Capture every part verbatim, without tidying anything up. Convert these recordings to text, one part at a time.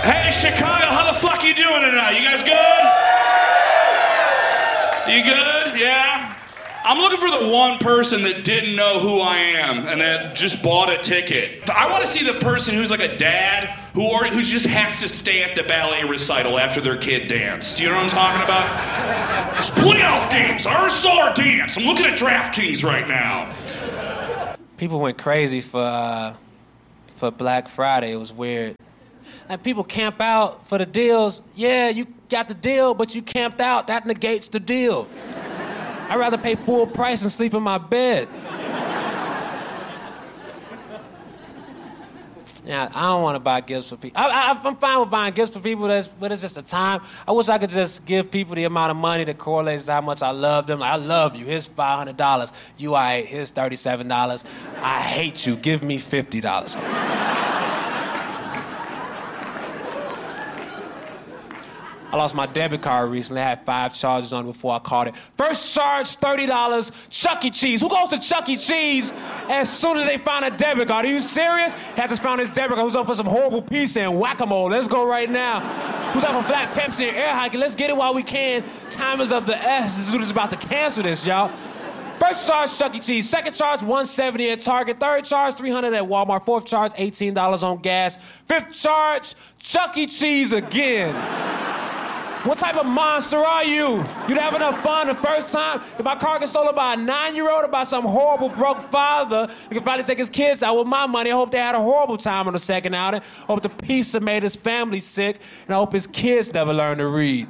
Hey, Chicago, how the fuck you doing tonight? You guys good? You good? Yeah? I'm looking for the one person that didn't know who I am and that just bought a ticket. I want to see the person who's like a dad who or, who just has to stay at the ballet recital after their kid danced. Do you know what I'm talking about? It's playoff games. I saw our dance. I'm looking at DraftKings right now. People went crazy for uh, for Black Friday. It was weird. And people camp out for the deals. Yeah, you got the deal, but you camped out. That negates the deal. I'd rather pay full price and sleep in my bed. Yeah, I don't want to buy gifts for people. I, I, I'm fine with buying gifts for people, that's, but it's just a time. I wish I could just give people the amount of money that correlates to how much I love them. Like, I love you. Here's five hundred dollars. You, all right, here's thirty-seven dollars. I hate you. Give me fifty dollars. I lost my debit card recently. I had five charges on it before I caught it. First charge, thirty dollars, Chuck E. Cheese. Who goes to Chuck E. Cheese as soon as they find a debit card? Are you serious? Had to find his debit card. Who's up for some horrible pizza and whack-a-mole? Let's go right now. Who's up for flat Pepsi and air hockey? Let's get it while we can. Time is of the essence. This dude is about to cancel this, y'all. First charge, Chuck E. Cheese. Second charge, one hundred seventy dollars at Target. Third charge, three hundred dollars at Walmart. Fourth charge, eighteen dollars on gas. Fifth charge, Chuck E. Cheese again. What type of monster are you? You didn't have enough fun the first time? If my car gets stolen by a nine-year-old or by some horrible broke father, he can finally take his kids out with my money. I hope they had a horrible time on the second outing. I hope the pizza made his family sick, and I hope his kids never learn to read.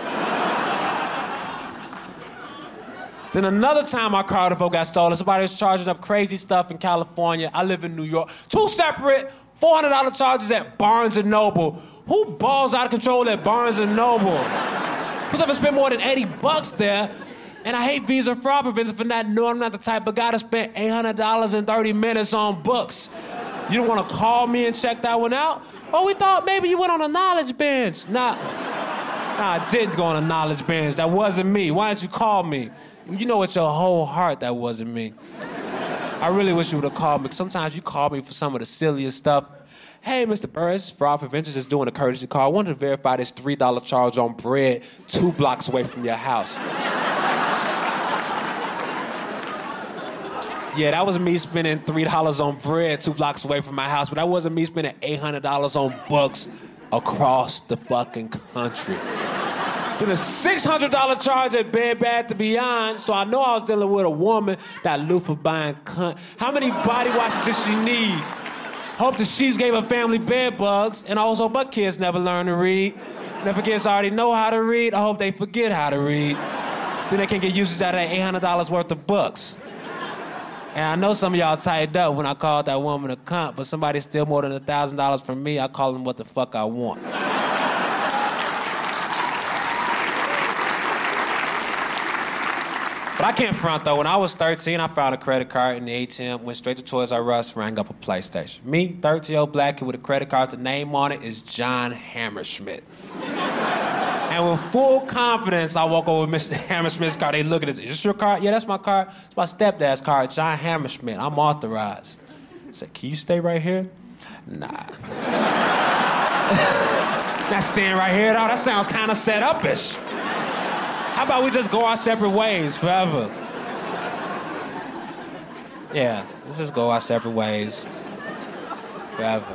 Then another time my car the folk got stolen, somebody was charging up crazy stuff in California. I live in New York. Two separate four hundred dollars charges at Barnes and Noble. Who balls out of control at Barnes and Noble? Who's ever spent more than eighty bucks there? And I hate Visa fraud prevention for not knowing I'm not the type of guy to spend eight hundred dollars in thirty minutes on books. You don't want to call me and check that one out? Oh, we thought maybe you went on a knowledge bench. Nah, nah, I didn't go on a knowledge bench. That wasn't me. Why didn't you call me? You know with your whole heart that wasn't me. I really wish you would have called me, because sometimes you call me for some of the silliest stuff. Hey, Mister Burris, Fraud Prevention is doing a courtesy call. I wanted to verify this three dollar charge on bread two blocks away from your house. Yeah, that was me spending three dollars on bread two blocks away from my house, but that wasn't me spending eight hundred dollars on books across the fucking country. Then a six hundred dollars charge at Bed Bath and Beyond, so I know I was dealing with a woman that loofah buying cunt. How many body washes did she need? Hope the sheets gave her family bed bugs, and I also hope her kids never learn to read. And if her kids already know how to read, I hope they forget how to read. Then they can get usage out of that eight hundred dollars worth of books. And I know some of y'all tightened up when I called that woman a cunt, but somebody steal more than one thousand dollars from me, I call them what the fuck I want. But I can't front, though. When I was thirteen, I found a credit card in the A T M, went straight to Toys R Us, rang up a PlayStation. Me, thirteen-year-old black kid with a credit card, the name on it is John Hammerschmidt. And with full confidence, I walk over with Mister Hammerschmidt's card. They look at it. Is this your card? Yeah, that's my card. It's my stepdad's card, John Hammerschmidt. I'm authorized. I said, can you stay right here? Nah. Not staying right here, though. That sounds kind of set up-ish. How about we just go our separate ways forever? Yeah, let's just go our separate ways forever.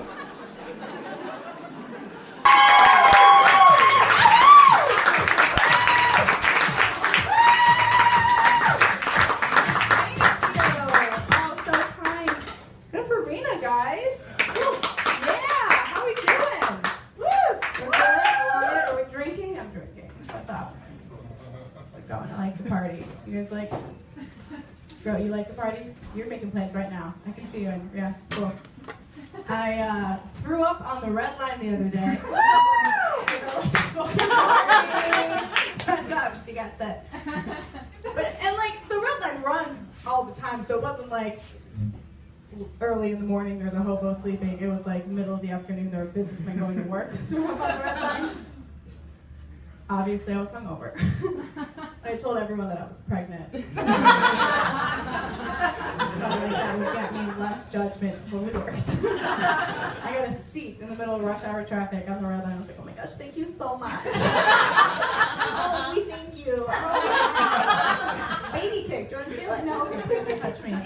Good for Rena, guys. Yeah, how we doing? Woo! We're good. I love it. Are we drinking? I'm drinking. What's up? Going. I like to party. You guys like? Girl, you like to party? You're making plans right now. I can see you. In, yeah, cool. I uh, threw up on the red line the other day. What's up? She got set. But and like the red line runs all the time, so it wasn't like early in the morning there's a hobo sleeping. It was like middle of the afternoon there were businessmen going to work. Threw up on the red line. Obviously, I was hungover. I told everyone that I was pregnant. I felt like that would get me less judgment. Totally worked. I got a seat, and the middle of rush hour traffic on the red line. I was like, oh my gosh, thank you so much. Oh, we thank you. Oh, baby kick. Do you want to feel it? No, okay, please don't touch me.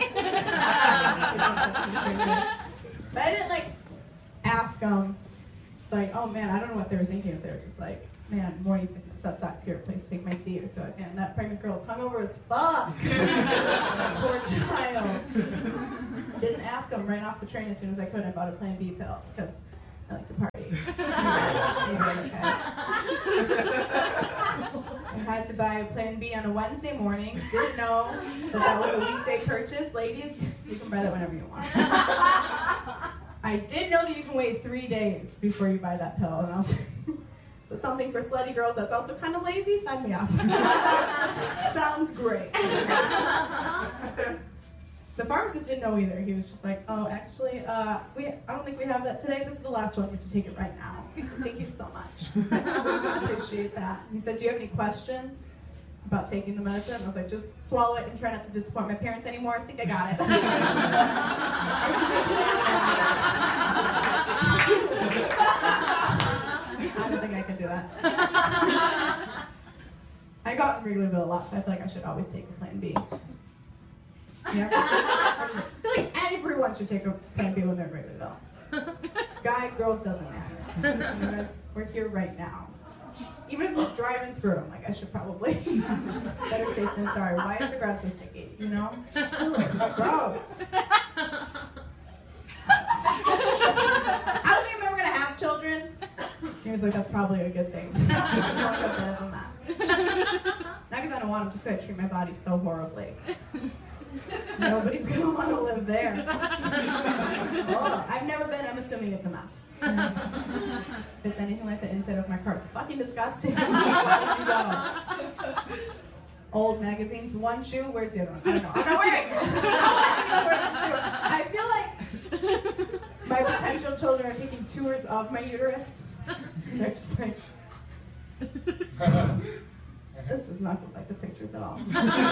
But I didn't like ask them, like, oh man, I don't know what they were thinking if they were just like, man, morning sickness, that sucks, here, please take my seat. Or like, man, that pregnant girl's hungover as fuck. Poor child. Didn't ask them right off the train as soon as I could. I bought a Plan B pill because I like to party. I had to buy a Plan B on a Wednesday morning. Didn't know that that was a weekday purchase. Ladies, you can buy that whenever you want. I did know that you can wait three days before you buy that pill, and I was like, so something for slutty girls that's also kind of lazy, sign me up. Sounds great. The pharmacist didn't know either. He was just like, oh, actually, uh, we I don't think we have that today. This is the last one. You have to take it right now. Thank you so much. Appreciate that. He said, do you have any questions about taking the medicine? I was like, just swallow it and try not to disappoint my parents anymore. I think I got it. I don't think I can do that. I got in Wrigleyville a lot, so I feel like I should always take a Plan B. Yeah. I feel like everyone should take a Plan B when they're in Wrigleyville. Guys, girls, doesn't matter. You guys, we're here right now. Even if it's driving through, I'm like, I should probably. Better safe than sorry. Why is the ground so sticky? You know? It's gross. I don't think I'm ever going to have children. He was like, that's probably a good thing. It's like a bit of a mess. Not because I don't want them, just because I treat my body so horribly. Nobody's going to want to live there. Oh, I've never been, I'm assuming it's a mess. If it's anything like the inside of my car, it's fucking disgusting. Where did you go? Old magazines, one shoe, where's the other one? I don't know. I'm not wearing it. I feel like my potential children are taking tours of my uterus. And they're just like, this does not look like the pictures at all.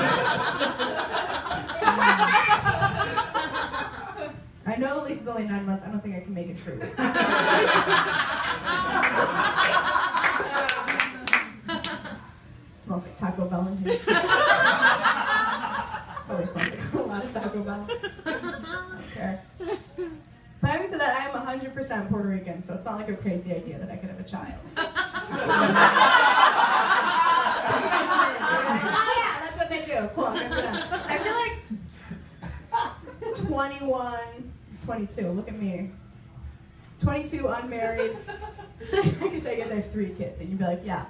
I know the lease is only nine months. I don't think I can make it through. It smells like Taco Bell in here. Always smells like a lot of Taco Bell. I don't care. But having said that, I am one hundred percent Puerto Rican, so it's not like a crazy idea that I could have a child. Oh yeah, that's what they do. Cool, good for them. I feel like twenty-one, twenty-two, look at me. twenty-two, unmarried. I can tell you guys I have three kids, and you'd be like, yeah.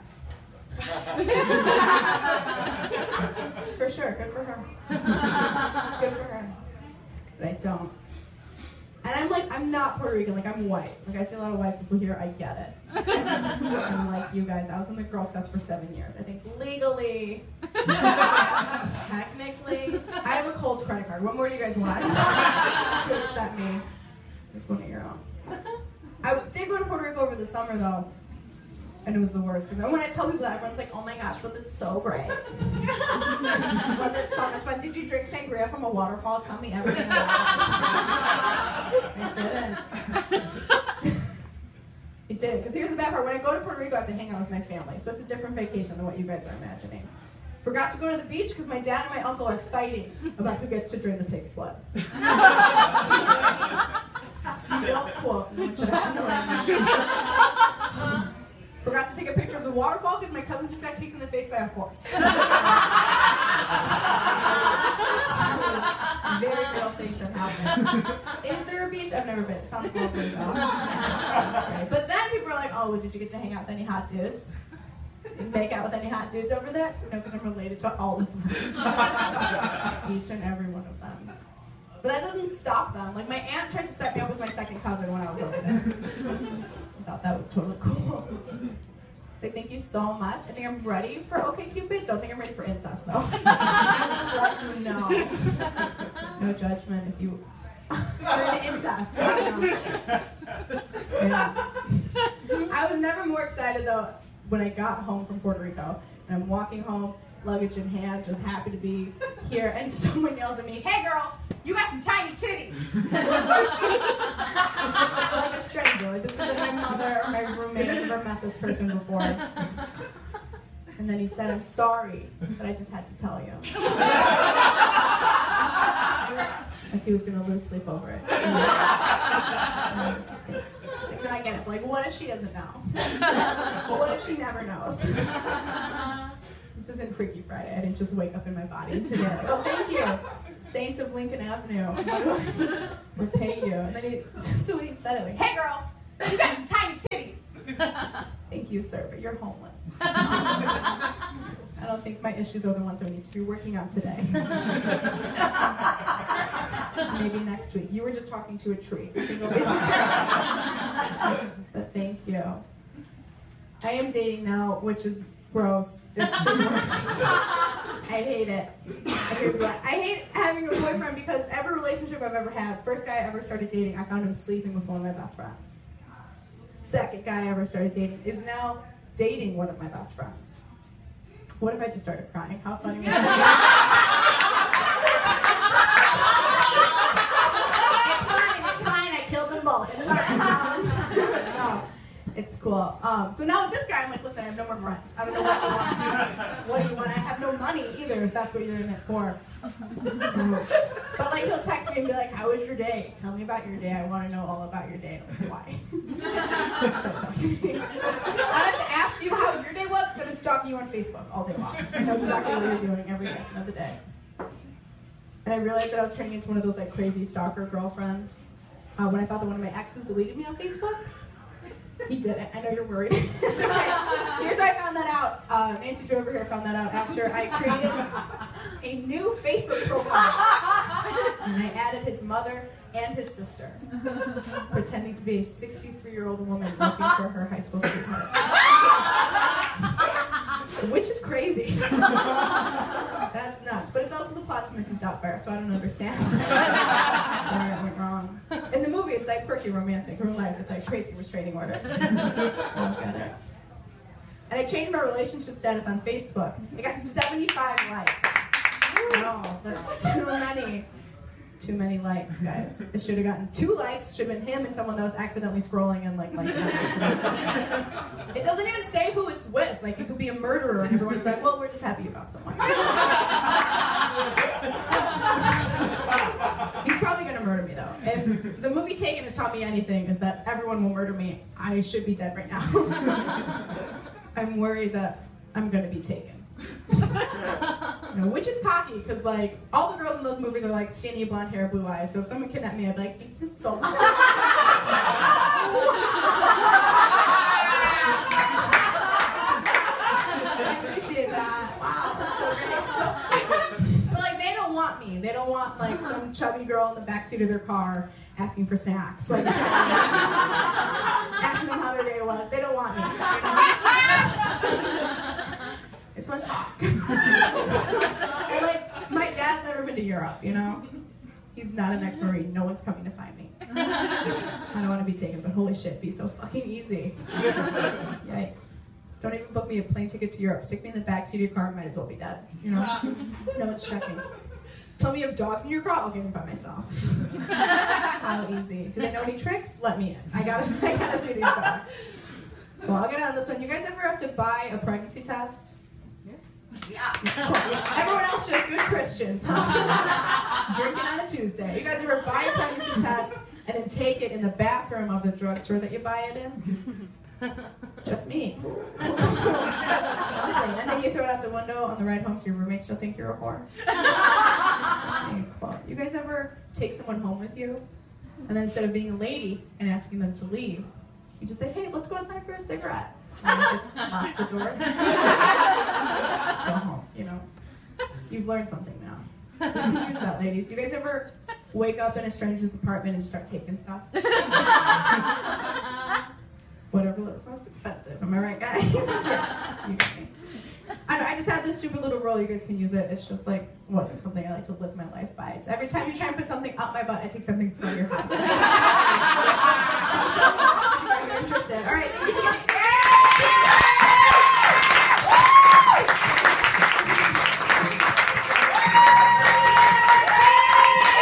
For sure, good for her. Good for her. But I don't. And I'm like, I'm not Puerto Rican, like I'm white. Like I see a lot of white people here, I get it. I'm like you guys, I was in the Girl Scouts for seven years. I think legally, technically, I have a Kohl's credit card. What more do you guys want to accept me? This one of your own. I did go to Puerto Rico over the summer though, and it was the worst. Because when I tell people that, everyone's like, oh my gosh, was it so great? Was it so much fun? Did you drink sangria from a waterfall? Tell me everything about it. I didn't. It didn't. Because here's the bad part. When I go to Puerto Rico, I have to hang out with my family. So it's a different vacation than what you guys are imagining. Forgot to go to the beach because my dad and my uncle are fighting about who gets to drain the pig's blood. Don't quote me. Forgot to take a picture of the waterfall because my cousin just got kicked in the face by a horse. Very real things that happen. Is there a beach? I've never been. It sounds lovely though. Sounds great. But then people are like, oh, well, did you get to hang out with any hot dudes? Make out with any hot dudes over there? So, no, because I'm related to all of them. Each and every one of them. But that doesn't stop them. Like my aunt tried to set me up with my second cousin when I was over there. I thought that was totally cool. Like, thank you so much. I think I'm ready for OkCupid. Don't think I'm ready for incest though. Let you know. No judgment if you are into incest. Yeah. I was never more excited though when I got home from Puerto Rico and I'm walking home, luggage in hand, just happy to be here, and someone yells at me, "Hey girl, you got some tiny titties." Like a stranger. Like, this is a roommate. I've never met this person before. And then he said, I'm sorry, but I just had to tell you. Like he was going to lose sleep over it. And I get it. Like, what if she doesn't know? But what if she never knows? This isn't Freaky Friday. I didn't just wake up in my body today. Like, oh, thank you. Saint of Lincoln Avenue. We'll pay you. And then he, just the way he said it, like, hey girl, you got some tiny titties. Thank you, sir, but you're homeless. I don't think my issues are the ones I need to be working on today. Maybe next week. You were just talking to a tree. But thank you. I am dating now, which is gross. It's the worst. I hate it. Here's what. I hate having a boyfriend because every relationship I've ever had, first guy I ever started dating, I found him sleeping with one of my best friends. Second guy I ever started dating is now dating one of my best friends. What if I just started crying? How funny would that be? It's fine, it's fine. I killed them both. No, it's cool. Um, so now with this guy, I'm like, listen, I have no more friends. I don't know what you want. What do you want? I have no money either, if that's what you're in it for. But like, he'll text me and be like, how was your day? Tell me about your day. I want to know all about your day. I'm like, why? Don't talk to me. I have to ask you how your day was because I'm stalking you on Facebook all day long. I know exactly what you're doing every second of the day. And I realized that I was turning into one of those like crazy stalker girlfriends uh, when I thought that one of my exes deleted me on Facebook. He didn't. I know you're worried. It's okay. Here's how I found that out. Uh, Nancy Drover here found that out after I created a new Facebook profile. And I added his mother and his sister, pretending to be a sixty-three-year-old woman looking for her high school sweetheart. Which is crazy. That's nuts. But it's also the plot to Missus Doubtfire, so I don't understand where it went wrong. In the movie, it's like quirky romantic. In real life, it's like crazy restraining order. I don't get it. And I changed my relationship status on Facebook. I got seventy-five likes. No, that's too many. Too many likes, guys. It should have gotten two likes. Should have been him and someone that was accidentally scrolling and like like that. It doesn't even say who it's with. Like it could be a murderer, and everyone's like, "Well, we're just happy you found someone." He's probably gonna murder me though. If the movie Taken has taught me anything, is that everyone will murder me. I should be dead right now. I'm worried that I'm gonna be taken. You know, which is cocky, because like all the girls in those movies are like skinny, blonde hair, blue eyes. So if someone kidnapped me, I'd be like, thank you so much. I appreciate that. Wow, that's so great. But like they don't want me. They don't want like some chubby girl in the backseat of their car asking for snacks. Like asking them how their day was. They don't want me. I just want to talk. And like, my dad's never been to Europe, you know? He's not an ex-Marine. No one's coming to find me. I don't want to be taken, but holy shit, be so fucking easy. Yikes. Don't even book me a plane ticket to Europe. Stick me in the backseat of your car, I might as well be dead. You know? No one's checking. Tell me you have dogs in your car, I'll get in by myself. How easy. Do they know any tricks? Let me in. I gotta, I gotta see these dogs. Well, I'll get on this one. You guys ever have to buy a pregnancy test? Yeah. Cool. Everyone else just good Christians, huh? Drinking on a Tuesday. You guys ever buy a pregnancy test and then take it in the bathroom of the drugstore that you buy it in? Just me. And then you throw it out the window on the ride home so your roommates still think you're a whore. Just me. Cool. You guys ever take someone home with you and then instead of being a lady and asking them to leave, you just say, hey, let's go outside for a cigarette. And you just lock the door. Go home, you know. You've learned something now. You can use that, ladies. You guys ever wake up in a stranger's apartment and just start taking stuff? Whatever looks most expensive. Am I right, guys? You get me. I know, I just have this stupid little rule. You guys can use it. It's just like, what is something I like to live my life by. It's every time you try and put something up my butt, I take something from your house. If you're interested. All right, thank you so much.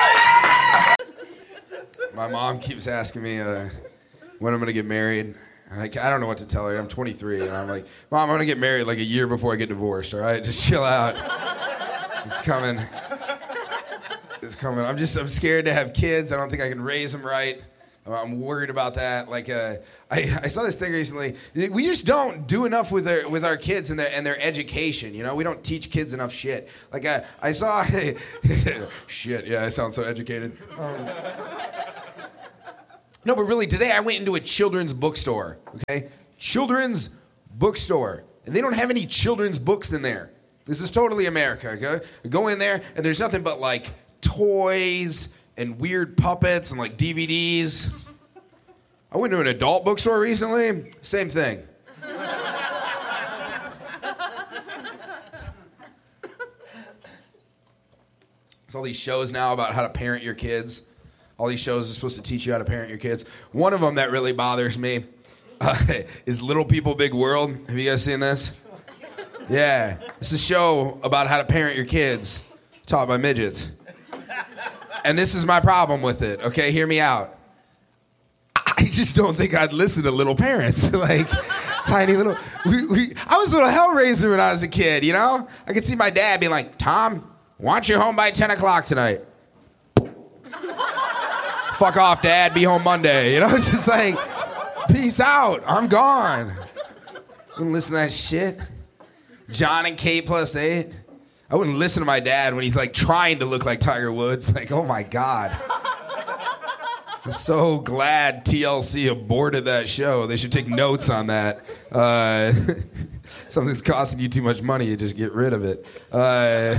My mom keeps asking me uh, when I'm going to get married. Like, I don't know what to tell her. I'm twenty-three, and I'm like, Mom, I'm going to get married like a year before I get divorced, all right? Just chill out. It's coming. It's coming. I'm just, I'm scared to have kids. I don't think I can raise them right. I'm worried about that. Like, uh, I, I saw this thing recently. We just don't do enough with our with our kids and their and their education. You know, we don't teach kids enough shit. Like, uh, I saw shit. Yeah, I sound so educated. Um, no, but really, today I went into a children's bookstore. Okay, children's bookstore, and they don't have any children's books in there. This is totally America. Okay, I go in there, and there's nothing but like toys and weird puppets and like D V Ds. I went to an adult bookstore recently. Same thing. There's all these shows now about how to parent your kids. All these shows are supposed to teach you how to parent your kids. One of them that really bothers me uh, is Little People, Big World. Have you guys seen this? Yeah. It's a show about how to parent your kids, taught by midgets. And this is my problem with it, okay? Hear me out. I just don't think I'd listen to little parents. Like, tiny little... We, we, I was a little hellraiser when I was a kid, you know? I could see my dad being like, Tom, want you home by ten o'clock tonight. Fuck off, Dad. Be home Monday. You know, it's just like, peace out. I'm gone. I wouldn't listen to that shit. John and Kate plus eight. I wouldn't listen to my dad when he's like trying to look like Tiger Woods. Like, oh my God. I'm so glad T L C aborted that show. They should take notes on that. Uh, something's costing you too much money, you just get rid of it. Uh,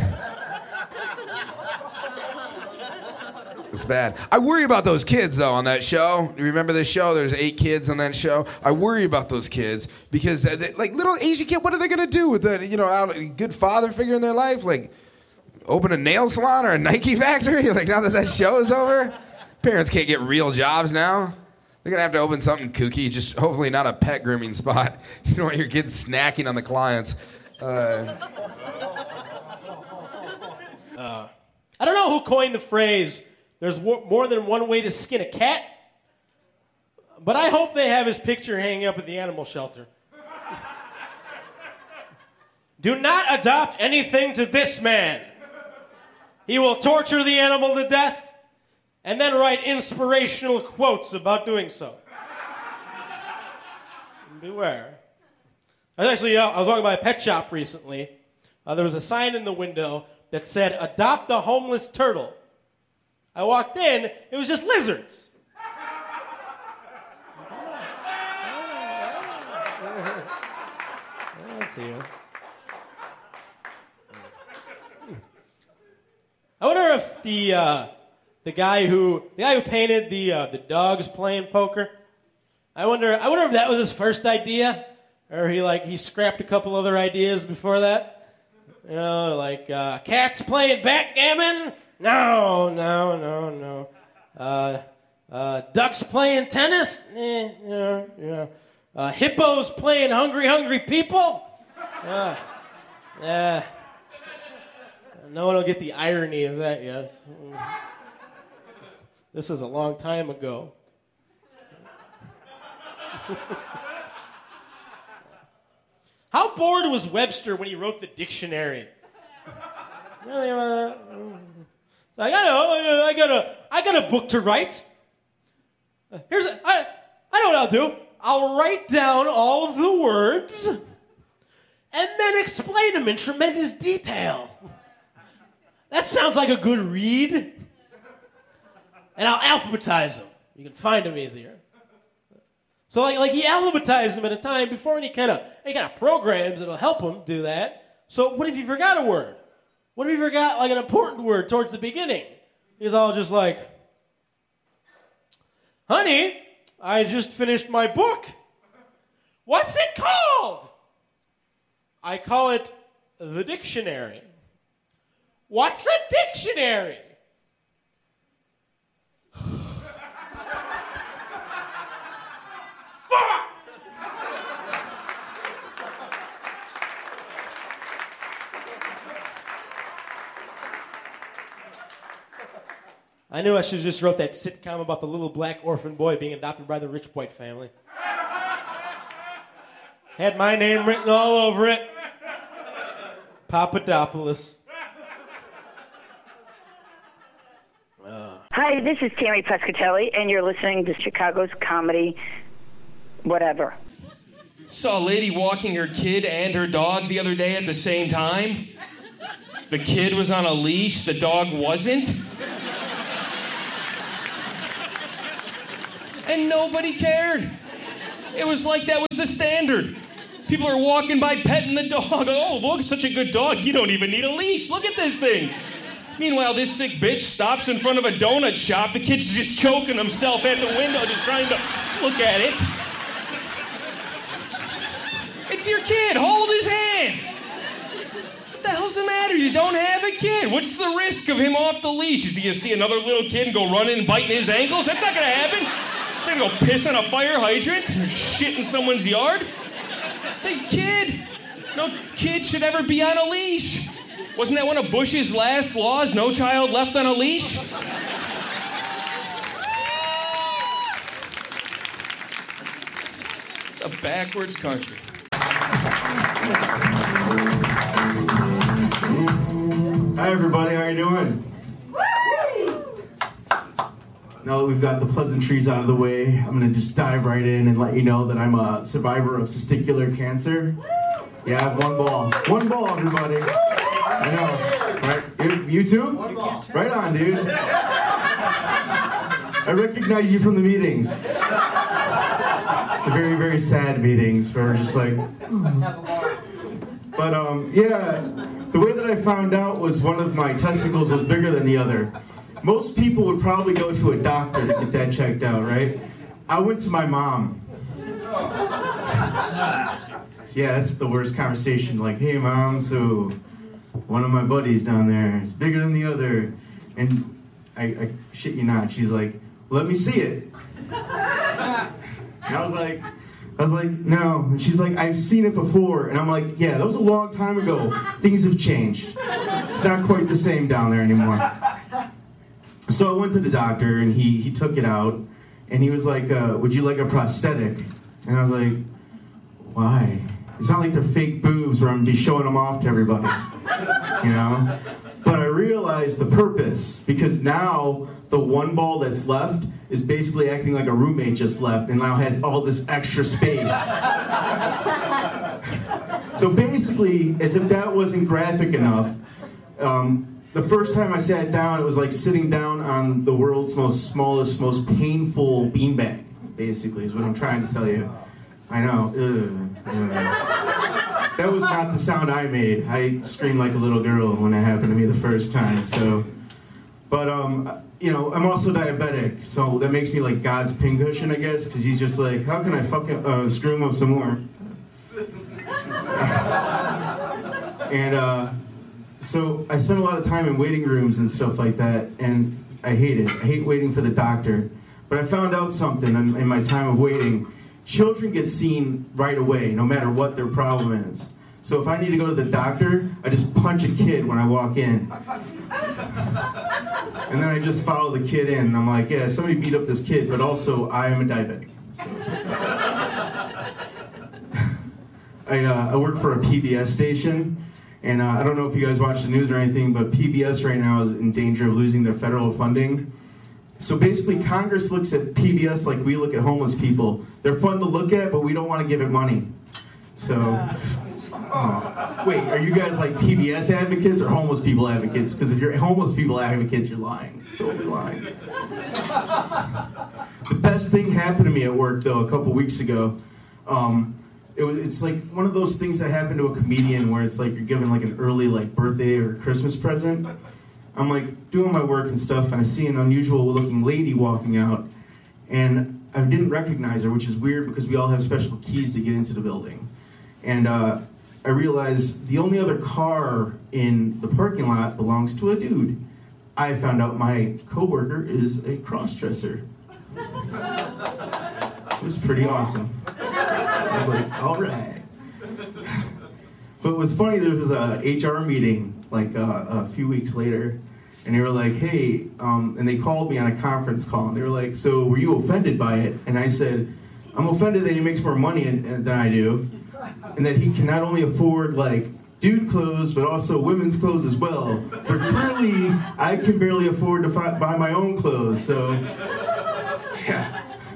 it's bad. I worry about those kids, though, on that show. You remember this show? There's eight kids on that show. I worry about those kids because, they, like, little Asian kid, what are they going to do with that, you know, out, a good father figure in their life? Like, open a nail salon or a Nike factory? Like, now that that show is over? Parents can't get real jobs now. They're going to have to open something kooky, just hopefully not a pet grooming spot. You don't want your kids snacking on the clients. Uh, uh, I don't know who coined the phrase, there's more than one way to skin a cat, but I hope they have his picture hanging up at the animal shelter. Do not adopt anything to this man. He will torture the animal to death and then write inspirational quotes about doing so. Beware. I was actually, uh, I was walking by a pet shop recently. Uh, there was a sign in the window that said, adopt a homeless turtle. I walked in, it was just lizards. That's you. I wonder if the uh, the guy who the guy who painted the uh, the dogs playing poker. I wonder I wonder if that was his first idea, or he like he scrapped a couple other ideas before that. You know, like uh, cats playing backgammon. No, no, no, no. Uh, uh, ducks playing tennis? Eh, yeah, yeah. Uh, hippos playing hungry, hungry people? Uh, uh, no one will get the irony of that yet. This is a long time ago. How bored was Webster when he wrote the dictionary? Really, uh, Like, I know, I got a, I got a book to write. Here's, a, I, I know what I'll do. I'll write down all of the words and then explain them in tremendous detail. That sounds like a good read. And I'll alphabetize them. You can find them easier. So, like, like he alphabetized them at a time before any kind of, any kind of programs that'll help him do that. So, what if you forgot a word? What if you forgot, like, an important word towards the beginning? He's all just like, honey, I just finished my book. What's it called? I call it the dictionary. What's a dictionary? Fuck! I knew I should have just wrote that sitcom about the little black orphan boy being adopted by the rich white family. Had my name written all over it. Papadopoulos. Uh. Hi, this is Tammy Pescatelli, and you're listening to Chicago's Comedy Whatever. Saw a lady walking her kid and her dog the other day at the same time. The kid was on a leash, the dog wasn't. And nobody cared. It was like that was the standard. People are walking by petting the dog. Oh, look, such a good dog. You don't even need a leash. Look at this thing. Meanwhile, this sick bitch stops in front of a donut shop. The kid's just choking himself at the window, just trying to look at it. It's your kid. Hold his hand. What the hell's the matter? You don't have a kid. What's the risk of him off the leash? Is he going to see another little kid and go running and biting his ankles? That's not going to happen. He's going to go piss on a fire hydrant or shit in someone's yard. Say, kid. No kid should ever be on a leash. Wasn't that one of Bush's last laws? No child left on a leash? It's a backwards country. Hi everybody, how you doing? Now that we've got the pleasantries out of the way, I'm gonna just dive right in and let you know that I'm a survivor of testicular cancer. Yeah, I have one ball. One ball, everybody. I know, right? You, you too? One ball. Right on, dude. I recognize you from the meetings. The very, very sad meetings where we're just like, oh. But um, yeah, the way that I found out was one of my testicles was bigger than the other. Most people would probably go to a doctor to get that checked out, right? I went to my mom. Yeah, that's the worst conversation. Like, hey mom, so one of my buddies down there is bigger than the other. And I, I shit you not, she's like, let me see it. And I was like, I was like, no. And she's like, I've seen it before. And I'm like, yeah, that was a long time ago. Things have changed. It's not quite the same down there anymore. So I went to the doctor and he, he took it out. And he was like, uh, would you like a prosthetic? And I was like, why? It's not like they're fake boobs where I'm just showing them off to everybody, you know? But I realized the purpose, because now the one ball that's left is basically acting like a roommate just left and now has all this extra space. So basically, as if that wasn't graphic enough, um, the first time I sat down, it was like sitting down on the world's most smallest, most painful beanbag, basically, is what I'm trying to tell you. I know. Ugh, ugh. That was not the sound I made. I screamed like a little girl when it happened to me the first time. So, but um, you know, I'm also diabetic, so that makes me like God's pincushion, I guess, because he's just like, how can I fucking uh, screw him up some more? And uh, so I spend a lot of time in waiting rooms and stuff like that, and I hate it. I hate waiting for the doctor. But I found out something in, in my time of waiting. Children get seen right away, no matter what their problem is. So if I need to go to the doctor, I just punch a kid when I walk in. And then I just follow the kid in, and I'm like, yeah, somebody beat up this kid, but also I am a diabetic. So. I, uh, I work for a P B S station, and uh, I don't know if you guys watch the news or anything, but P B S right now is in danger of losing their federal funding. So basically, Congress looks at P B S like we look at homeless people. They're fun to look at, but we don't want to give it money. So, oh. Wait, are you guys like P B S advocates or homeless people advocates? Because if you're homeless people advocates, you're lying. Totally lying. The best thing happened to me at work, though, a couple weeks ago. Um, it was, it's like one of those things that happened to a comedian where it's like you're given like an early like birthday or Christmas present. I'm like doing my work and stuff, and I see an unusual looking lady walking out, and I didn't recognize her, which is weird because we all have special keys to get into the building. And uh, I realized the only other car in the parking lot belongs to a dude. I found out my coworker is a cross-dresser. It was pretty awesome. I was like, all right. But what's funny, there was a H R meeting like uh, a few weeks later, and they were like, hey, um, and they called me on a conference call, and they were like, so were you offended by it? And I said, I'm offended that he makes more money than I do, and that he can not only afford like dude clothes, but also women's clothes as well. But clearly, I can barely afford to fi- buy my own clothes, so yeah.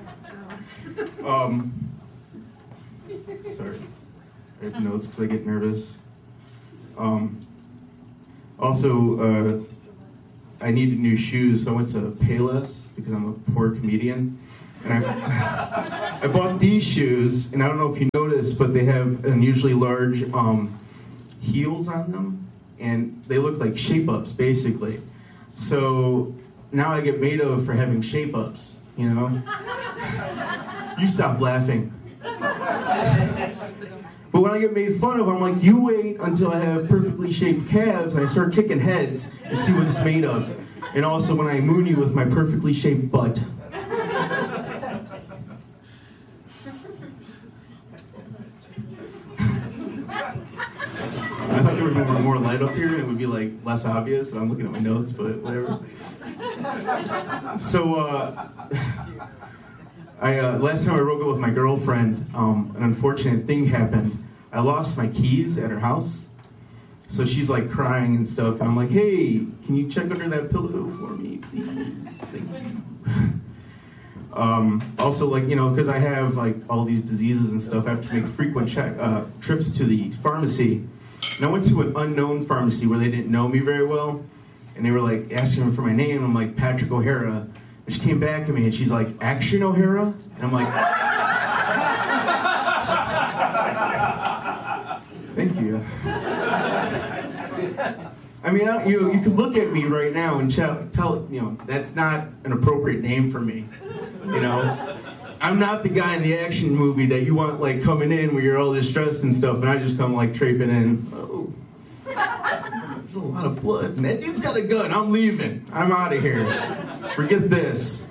Um, sorry, I have notes because I get nervous. Um, also, uh, I needed new shoes, so I went to Payless because I'm a poor comedian. And I, I bought these shoes, and I don't know if you noticed, but they have unusually large um, heels on them, and they look like shape-ups, basically. So now I get made of for having shape-ups, you know? You stop laughing. But when I get made fun of, I'm like, you wait until I have perfectly shaped calves, and I start kicking heads and see what it's made of. And also when I moon you with my perfectly shaped butt. I thought there would be more, more light up here and it would be like less obvious. And I'm looking at my notes, but whatever. So, uh, I uh, last time I broke up with my girlfriend, um, an unfortunate thing happened. I lost my keys at her house. So she's like crying and stuff. And I'm like, hey, can you check under that pillow for me, please? Thank you. Um, also, like, you know, because I have like all these diseases and stuff, I have to make frequent check, uh, trips to the pharmacy. And I went to an unknown pharmacy where they didn't know me very well. And they were like asking me for my name. I'm like, Patrick O'Hara. And she came back at me and she's like, Action O'Hara? And I'm like, thank you. I mean, I, you know, you can look at me right now and tell, tell, you know, that's not an appropriate name for me. You know, I'm not the guy in the action movie that you want like coming in where you're all distressed and stuff, and I just come like traipsing in. Oh, there's a lot of blood. And that dude's got a gun. I'm leaving. I'm out of here. Forget this.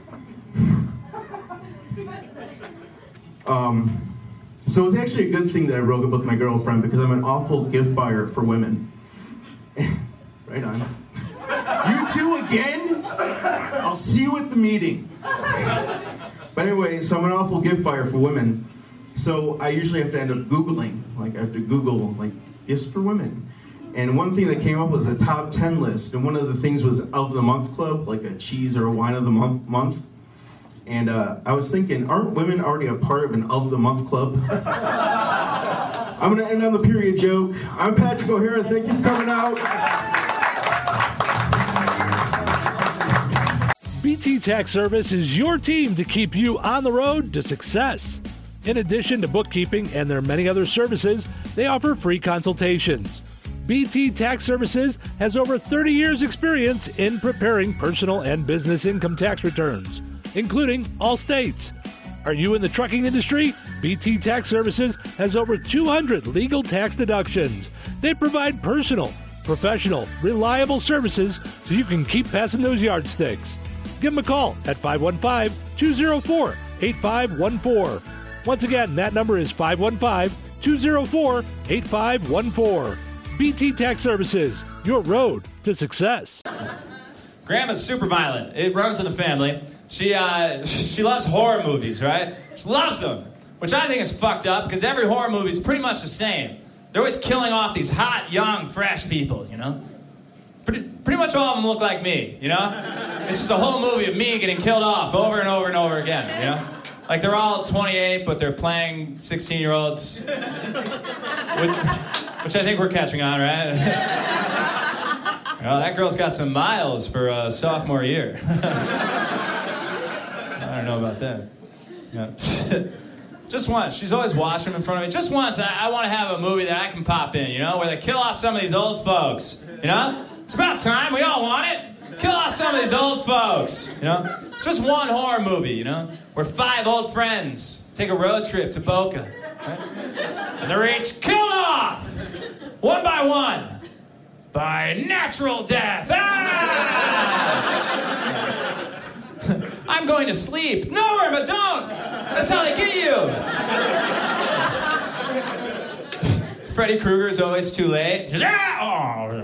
Um, so it's actually a good thing that I broke up with my girlfriend because I'm an awful gift buyer for women. Right on. You two again? I'll see you at the meeting. But anyway, so I'm an awful gift buyer for women. So I usually have to end up Googling. Like, I have to Google, like, gifts for women. And one thing that came up was a top ten list. And one of the things was Of the Month Club, like a cheese or a wine of the month. month. And uh, I was thinking, aren't women already a part of an Of the Month Club? I'm going to end on the period joke. I'm Patrick O'Hara. Thank you for coming out. B T Tax Service is your team to keep you on the road to success. In addition to bookkeeping and their many other services, they offer free consultations. B T Tax Services has over thirty years experience in preparing personal and business income tax returns, including all states. Are you in the trucking industry? B T Tax Services has over two hundred legal tax deductions. They provide personal, professional, reliable services so you can keep passing those yardsticks. Give them a call at five one five, two zero four, eight five one four. Once again, that number is five one five, two zero four, eight five one four. B T Tax Services, your road to success. Grandma's super violent. It runs in the family. She uh, she loves horror movies, right? She loves them, which I think is fucked up because every horror movie is pretty much the same. They're always killing off these hot, young, fresh people, you know? Pretty, pretty much all of them look like me, you know? It's just a whole movie of me getting killed off over and over and over again, you know? Like, they're all twenty-eight, but they're playing sixteen-year-olds, which, which I think we're catching on, right? Well, that girl's got some miles for uh, sophomore year. I don't know about that. Yeah. Just once. She's always watching them in front of me. Just once, I, I want to have a movie that I can pop in, you know, where they kill off some of these old folks, you know? It's about time. We all want it. Kill off some of these old folks, you know? Just one horror movie, you know? Where five old friends take a road trip to Boca. Right? And they're each killed off, one by one, by natural death. Ah! I'm going to sleep. Nowhere, but don't. That's how they get you. Freddy Krueger's always too late. Just, ah! Oh.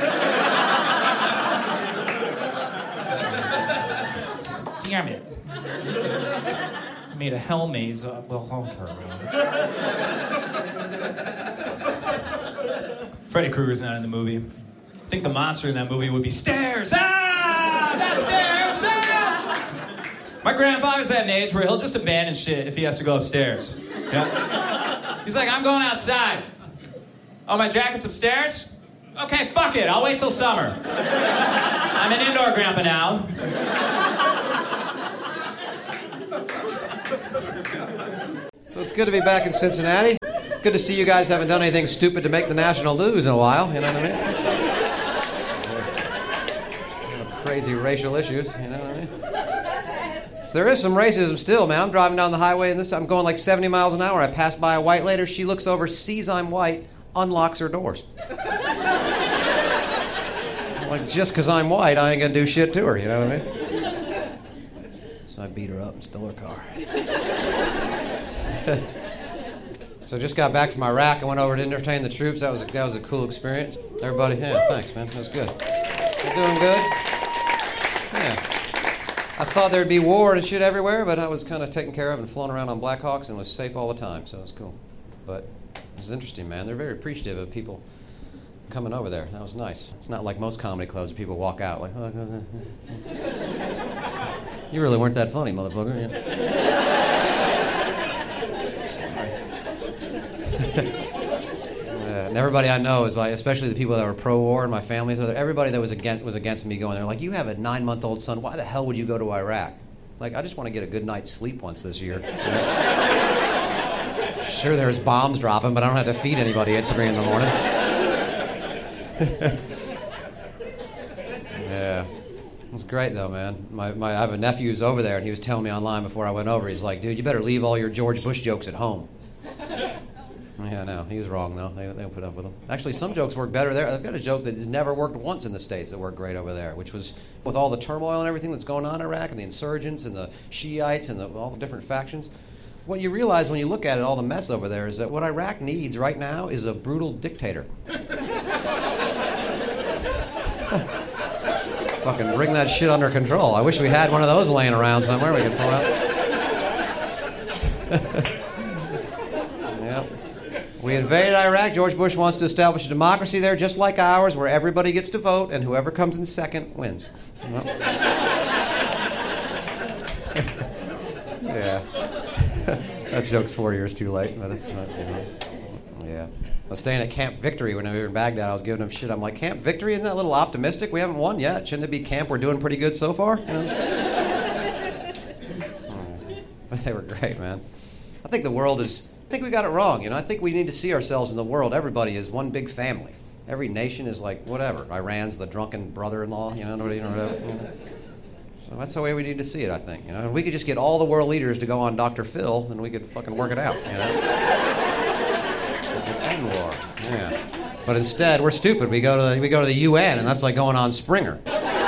Damn it. I made a hell maze. Uh, well, okay. Freddy Krueger's not in the movie. I think the monster in that movie would be stairs. Ah, not stairs. Ah! My grandfather's at an age where he'll just abandon shit if he has to go upstairs. You know? He's like, I'm going outside. Oh, my jacket's upstairs? Okay, fuck it. I'll wait till summer. I'm an indoor grandpa now. So it's good to be back in Cincinnati. Good to see you guys haven't done anything stupid to make the national news in a while, you know what I mean? You know, crazy racial issues, you know what I mean? So there is some racism still, man. I'm driving down the highway and this I'm going like seventy miles an hour. I pass by a white lady, she looks over, sees I'm white, unlocks her doors. Like, just because I'm white, I ain't gonna do shit to her, you know what I mean? So I beat her up and stole her car. So I just got back from Iraq. I went over to entertain the troops. That was a, that was a cool experience. Everybody, yeah, thanks, man. That was good. You're doing good? Yeah. I thought there'd be war and shit everywhere, but I was kind of taken care of and flown around on Blackhawks and was safe all the time, so it was cool. But it was interesting, man. They're very appreciative of people coming over there. That was nice. It's not like most comedy clubs where people walk out like, oh, you really weren't that funny, motherfucker. Yeah. uh, and everybody I know is like, especially the people that were pro-war in my family, so everybody that was against was against me going there. Like, you have a nine-month-old son. Why the hell would you go to Iraq? Like, I just want to get a good night's sleep once this year. You know? Sure, there's bombs dropping, but I don't have to feed anybody at three in the morning. Yeah. It's great, though, man. My, my, I have a nephew who's over there, and he was telling me online before I went over, he's like, dude, you better leave all your George Bush jokes at home. Yeah, no, he was wrong, though. They, they don't put up with them. Actually, some jokes work better there. I've got a joke that has never worked once in the States that worked great over there, which was with all the turmoil and everything that's going on in Iraq, and the insurgents and the Shiites and the, all the different factions. What you realize when you look at it, all the mess over there, is that what Iraq needs right now is a brutal dictator. Fucking bring that shit under control. I wish we had one of those laying around somewhere we could pull out. Yep. We invaded Iraq. George Bush wants to establish a democracy there just like ours, where everybody gets to vote and whoever comes in second wins. Well. Yeah. That joke's four years too late, but it's not, you know. Yeah. I was staying at Camp Victory when we were in Baghdad. I was giving them shit. I'm like, Camp Victory, isn't that a little optimistic? We haven't won yet. Shouldn't it be Camp We're doing pretty good so far? You know? But they were great, man. I think the world is, I think we got it wrong, you know. I think we need to see ourselves in the world. Everybody is one big family. Every nation is like, whatever. Iran's the drunken brother-in-law, you know, nobody, you know, whatever. So that's the way we need to see it, I think. You know, if we could just get all the world leaders to go on Doctor Phil, then we could fucking work it out, you know. End war, yeah. But instead, we're stupid. We go to the, we go to the U N, and that's like going on Springer.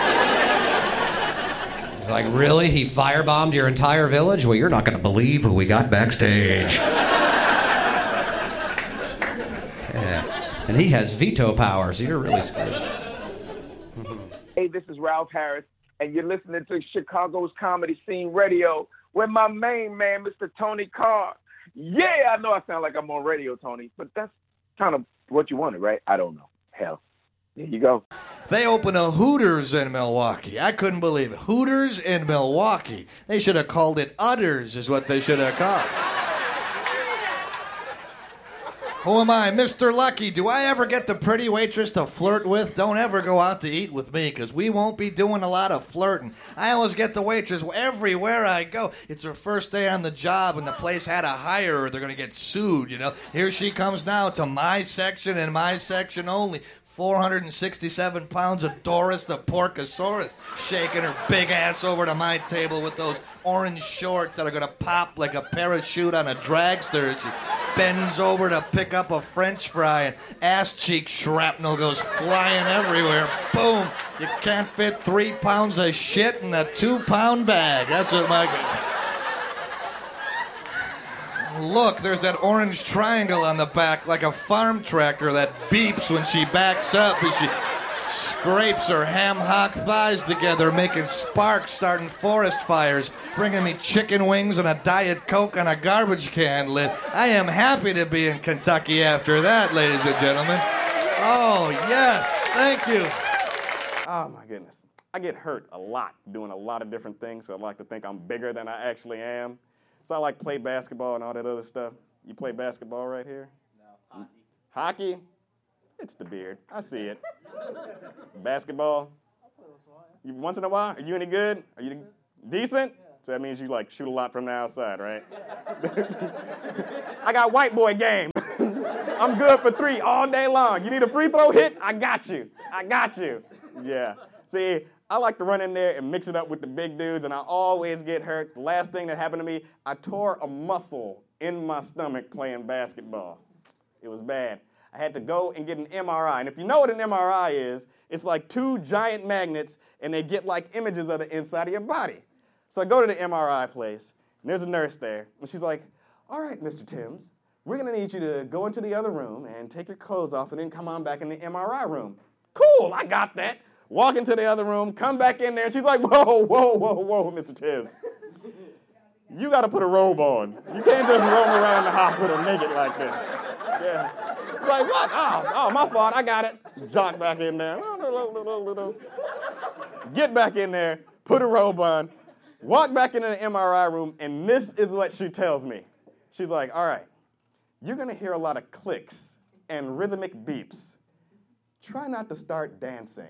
It's like, really? He firebombed your entire village? Well, you're not going to believe who we got backstage. Yeah. And he has veto power, so you're really screwed. Hey, this is Ralph Harris, and you're listening to Chicago's Comedy Scene Radio with my main man, Mister Tony Carr. Yeah, I know I sound like I'm on radio, Tony, but that's kind of what you wanted, right? I don't know. Hell, there you go. They opened a Hooters in Milwaukee. I couldn't believe it. Hooters in Milwaukee. They should have called it Udders is what they should have called. Who am I, Mister Lucky? Do I ever get the pretty waitress to flirt with? Don't ever go out to eat with me, because we won't be doing a lot of flirting. I always get the waitress everywhere I go. It's her first day on the job, and the place had to hire her. They're going to get sued, you know. Here she comes now to my section and my section only. four hundred sixty-seven pounds of Doris the Porcosaurus, shaking her big ass over to my table with those orange shorts that are going to pop like a parachute on a dragster. She bends over to pick up a French fry, and ass cheek shrapnel goes flying everywhere. Boom! You can't fit three pounds of shit in a two-pound bag. That's what my... Look, there's that orange triangle on the back like a farm tractor that beeps when she backs up and she scrapes her ham hock thighs together, making sparks, starting forest fires, bringing me chicken wings and a Diet Coke on a garbage can lid. I am happy to be in Kentucky after that, ladies and gentlemen. Oh, yes. Thank you. Oh, my goodness. I get hurt a lot doing a lot of different things, so I like to think I'm bigger than I actually am. So I like to play basketball and all that other stuff. You play basketball right here? No, hockey. Hockey? It's the beard. I see it. Basketball? You, once in a while? Are you any good? Are you decent? So that means you like shoot a lot from the outside, right? I got white boy game. I'm good for three all day long. You need a free throw hit? I got you. I got you. Yeah. See, I like to run in there and mix it up with the big dudes, and I always get hurt. The last thing that happened to me, I tore a muscle in my stomach playing basketball. It was bad. I had to go and get an M R I. And if you know what an M R I is, it's like two giant magnets, and they get like images of the inside of your body. So I go to the M R I place, and there's a nurse there, and she's like, all right, Mister Timms, we're gonna need you to go into the other room and take your clothes off and then come on back in the M R I room. Cool, I got that. Walk into the other room, come back in there, and she's like, whoa, whoa, whoa, whoa, Mister Timms. You gotta put a robe on. You can't just roam around the hospital naked like this. Yeah. She's like, what? Oh, oh, my fault, I got it. Jaunt back in there. Get back in there, put a robe on, walk back into the M R I room, and this is what she tells me. She's like, all right, you're gonna hear a lot of clicks and rhythmic beeps. Try not to start dancing.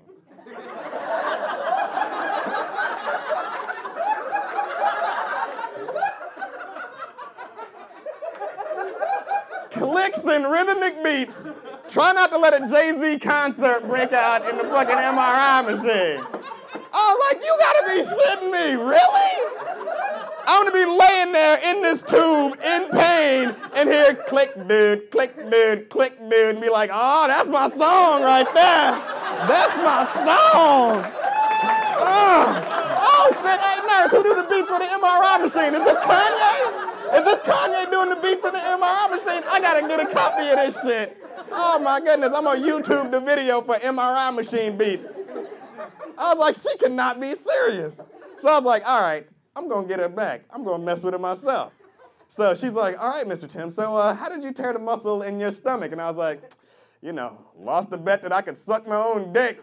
Clicks and rhythmic beats. Try not to let a Jay-Z concert break out in the fucking M R I machine. I was like, you gotta be shitting me, really? I'm gonna be laying there in this tube in pain and hear click, dude, click, dude, click, dude, and be like, oh, that's my song right there. That's my song. Oh, oh shit, hey nurse, who do the beats for the M R I machine? Is this Kanye? Is this Kanye doing the beats in the M R I machine? I gotta get a copy of this shit. Oh my goodness, I'm gonna YouTube the video for M R I machine beats. I was like, she cannot be serious. So I was like, all right, I'm gonna get her back. I'm gonna mess with her myself. So she's like, all right, Mister Tim, so uh, how did you tear the muscle in your stomach? And I was like, you know, lost the bet that I could suck my own dick.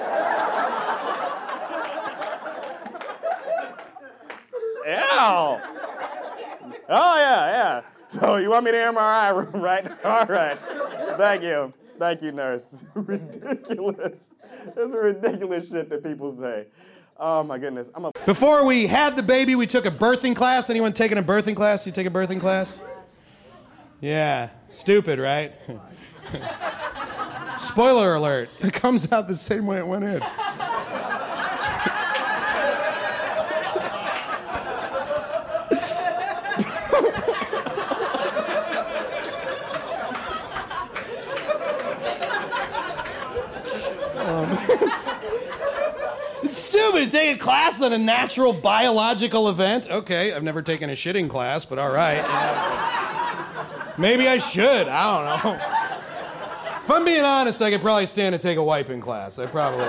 Ew. Oh, yeah, yeah. So you want me to M R I room, right? All right. Thank you. Thank you, nurse. It's ridiculous. It's ridiculous shit that people say. Oh, my goodness. I'm a... Before we had the baby, we took a birthing class. Anyone taking a birthing class? You take a birthing class? Yeah. Stupid, right? Spoiler alert. It comes out the same way it went in. It's stupid to take a class on a natural biological event. Okay, I've never taken a shitting class, but all right. Yeah. Maybe I should. I don't know. If I'm being honest, I could probably stand to take a wiping class. I probably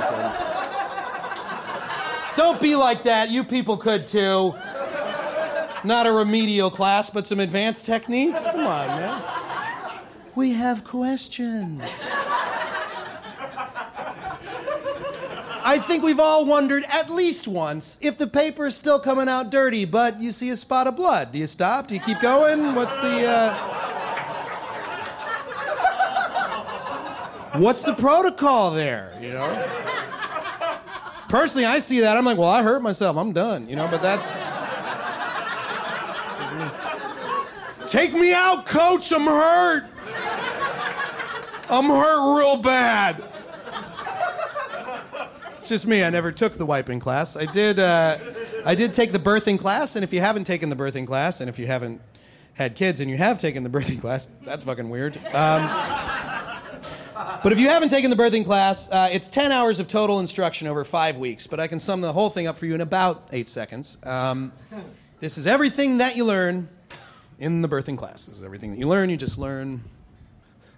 could. Don't be like that. You people could too. Not a remedial class, but some advanced techniques. Come on, man. We have questions. I think we've all wondered at least once if the paper is still coming out dirty, but you see a spot of blood. Do you stop? Do you keep going? What's the, uh... What's the protocol there, you know? Personally, I see that, I'm like, well, I hurt myself, I'm done, you know, but that's... Take me out, coach, I'm hurt! I'm hurt real bad. It's just me, I never took the wiping class. I did, uh, I did take the birthing class, and if you haven't taken the birthing class, and if you haven't had kids and you have taken the birthing class, that's fucking weird. Um, but if you haven't taken the birthing class, uh, it's ten hours of total instruction over five weeks, but I can sum the whole thing up for you in about eight seconds. Um, this is everything that you learn in the birthing class. This is everything that you learn, you just learn